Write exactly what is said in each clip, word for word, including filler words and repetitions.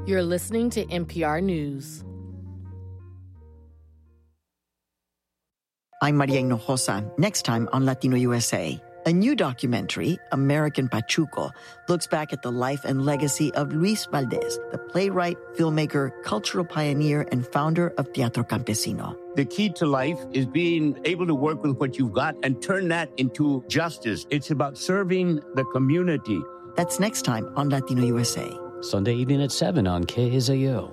You're listening to N P R News. I'm Maria Hinojosa. Next time on Latino U S A. A new documentary, American Pachuco, looks back at the life and legacy of Luis Valdez, the playwright, filmmaker, cultural pioneer, and founder of Teatro Campesino. The key to life is being able to work with what you've got and turn that into justice. It's about serving the community. That's next time on Latino U S A. Sunday evening at seven on K S A O.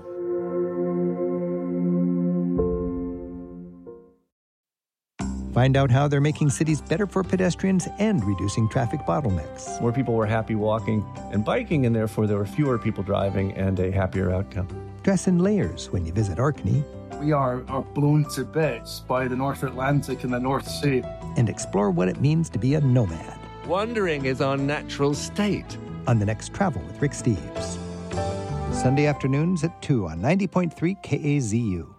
Find out how they're making cities better for pedestrians and reducing traffic bottlenecks. More people were happy walking and biking, and therefore there were fewer people driving and a happier outcome. Dress in layers when you visit Orkney. We are, are blown to bits by the North Atlantic and the North Sea. And explore what it means to be a nomad. Wandering is our natural state. On the next Travel with Rick Steves. Sunday afternoons at two on ninety point three K A Z U.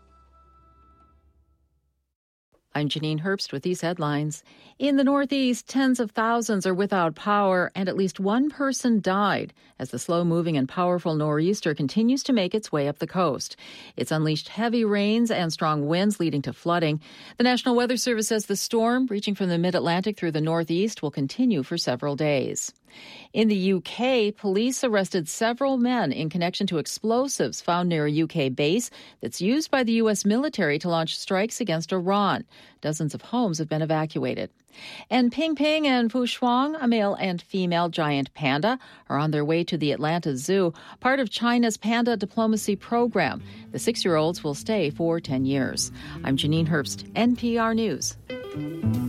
I'm Janine Herbst with these headlines. In the Northeast, tens of thousands are without power, and at least one person died as the slow-moving and powerful nor'easter continues to make its way up the coast. It's unleashed heavy rains and strong winds leading to flooding. The National Weather Service says the storm, reaching from the mid-Atlantic through the Northeast, will continue for several days. In the U K, police arrested several men in connection to explosives found near a U K base that's used by the U S military to launch strikes against Iran. Dozens of homes have been evacuated. And Ping Ping and Fu Shuang, a male and female giant panda, are on their way to the Atlanta Zoo, part of China's panda diplomacy program. The six-year-olds will stay for ten years. I'm Janine Herbst, N P R News.